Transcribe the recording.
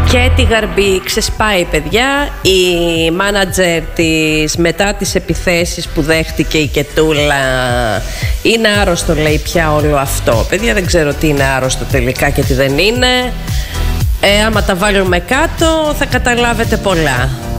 Και τη Γαρμπή ξεσπάει, παιδιά. Η μάνατζερ της, μετά τις επιθέσεις που δέχτηκε η Κετούλα, είναι άρρωστο, λέει, πια όλο αυτό. Παιδιά, δεν ξέρω τι είναι άρρωστο τελικά και τι δεν είναι. Άμα τα βάλουμε κάτω θα καταλάβετε πολλά.